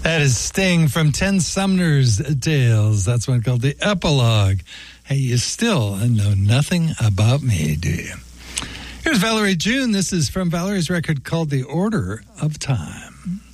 That is Sting from 10 Sumner's Tales. That's one called The Epilogue. Hey, you still know nothing about me, do you? Here's Valerie June. This is from Valerie's record called The Order of Time.